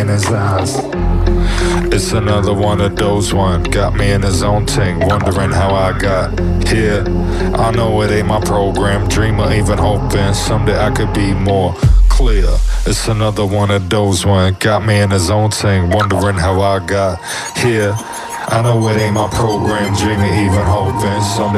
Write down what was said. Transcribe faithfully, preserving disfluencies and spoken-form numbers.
in his eyes. It's another one of those one, got me in his own thing, wondering how I got here. I know it ain't my program, dreamer even hoping someday I could be more clear. It's another one of those one, got me in his own thing, wondering how I got here. I know it ain't my program, dreaming even hoping someday